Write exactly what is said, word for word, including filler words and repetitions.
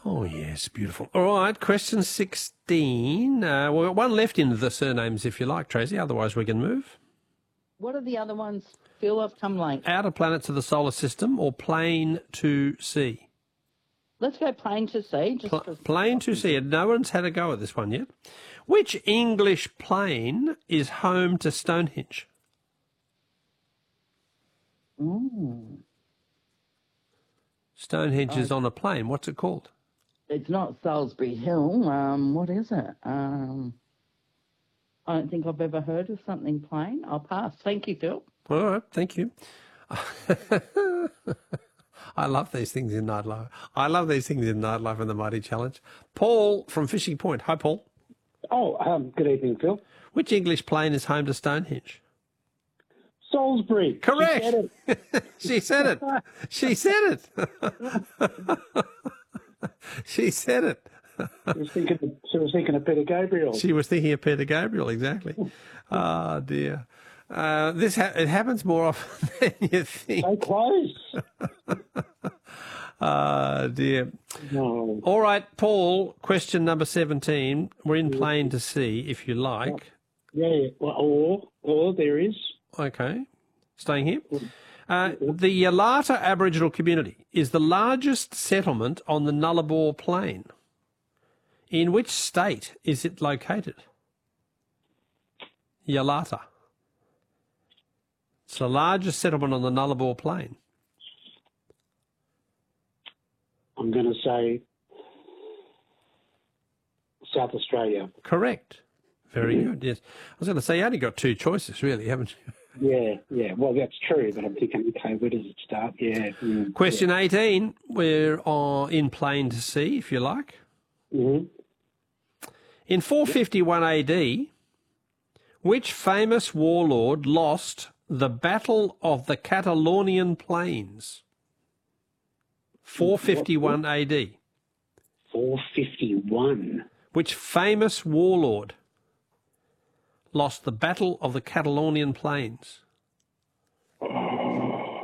Oh, yes, beautiful. All right, question sixteen. Uh, we've got one left in the surnames, if you like, Tracy. Otherwise, we can move. What are the other ones? Phil, I've come late. Outer planets of the solar system or plain to sea? Let's go plain to sea. Just Pl- 'cause- plain to sea. And no one's had a go at this one yet. Which English plain is home to Stonehenge? Ooh. Stonehenge is on a plain. What's it called? It's not Salisbury Hill. Um, what is it? Um, I don't think I've ever heard of something plain. I'll pass. Thank you, Phil. All right, thank you. I love these things in nightlife. I love these things in nightlife and the Mighty Challenge. Paul from Fishing Point. Hi, Paul. Oh, um, good evening, Phil. Which English plain is home to Stonehenge? Salisbury. Correct. She said it. She said it. She said it. She said it. She was thinking of, she was thinking of Peter Gabriel. She was thinking of Peter Gabriel, exactly. Oh, dear. Uh, this ha- it happens more often than you think. So close. Oh, dear. No. All right, Paul, question number seventeen. We're in plain to sea, if you like. Yeah, yeah. Well, or, or there is. Okay, staying here. Uh, the Yalata Aboriginal community is the largest settlement on the Nullarbor Plain. In which state is it located? Yalata. It's the largest settlement on the Nullarbor Plain. I'm going to say South Australia. Correct. Very good, yes. I was going to say, you only got two choices, really, haven't you? Yeah, yeah. Well, that's true, but I'm thinking, okay, where does it start? Yeah. Mm, Question eighteen. We're uh, in plain to sea, if you like. Mm-hmm. In four fifty-one A D, which famous warlord lost the Battle of the Catalonian Plains? four fifty-one A D. four fifty-one. Which famous warlord lost the Battle of the Catalonian Plains?